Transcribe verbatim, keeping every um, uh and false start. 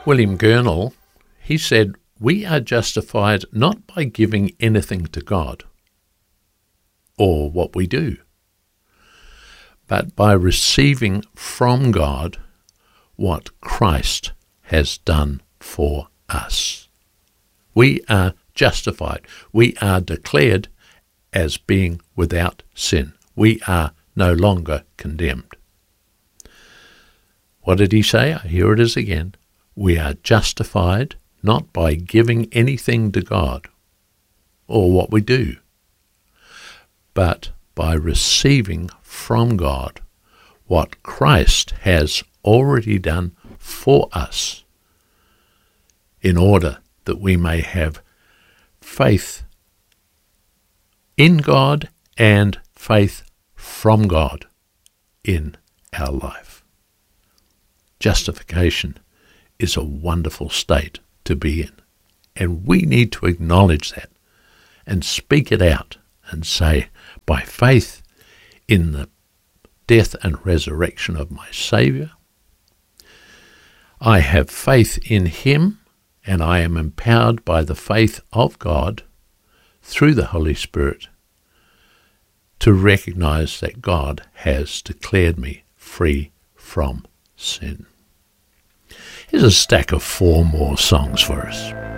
William Gurnall, he said, "We are justified not by giving anything to God or what we do, but by receiving from God what Christ has done for us." We are justified. We are declared as being without sin. We are no longer condemned. What did he say? Here it is again. We are justified not by giving anything to God or what we do, but by receiving from God what Christ has already done for us, in order that we may have faith in God and faith from God in our life. Justification is a wonderful state to be in, and we need to acknowledge that and speak it out and say, by faith in the death and resurrection of my Saviour, I have faith in him, and I am empowered by the faith of God through the Holy Spirit to recognize that God has declared me free from sin. Here's a stack of four more songs for us.